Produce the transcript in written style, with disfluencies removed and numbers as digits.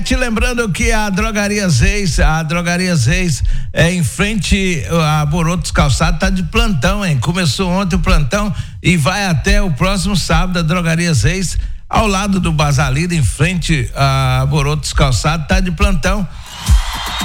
Te lembrando que a Drogarias Reis em frente a Borotos Calçado tá de plantão, hein? Começou ontem o plantão e vai até o próximo sábado. A Drogarias Reis ao lado do Basalida, em frente a Borotos Calçado, tá de plantão.